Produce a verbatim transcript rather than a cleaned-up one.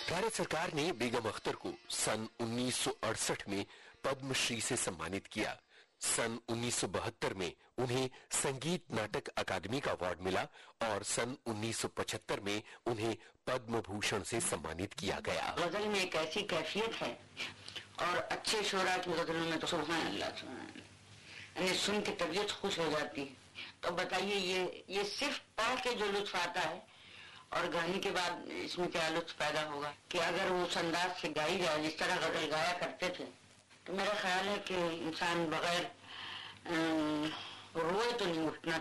भारत सरकार ने बेगम अख्तर को सन उन्नीस सौ अड़सठ में पद्मश्री से सम्मानित किया। सन उन्नीस सौ बहत्तर में उन्हें संगीत नाटक अकादमी का अवार्ड मिला और सन उन्नीस सौ पचहत्तर में उन्हें पद्म भूषण से सम्मानित किया गया। गजल में एक ऐसी कैफियत है और अच्छे शोरा की गजलों में तो सुभान अल्लाह सुभान अल्लाह सुन के तबीयत खुश हो जाती है। तो बताइए ये ये सिर्फ पढ़ के जो लुत्फ आता है और गाने के बाद इसमें क्या लुत्फ पैदा होगा कि अगर वो उस अंदाज से गाई जाए जिस तरह गजल गाया करते थे, तो मेरा ख्याल है कि इंसान बगैर रोए तो नहीं उठना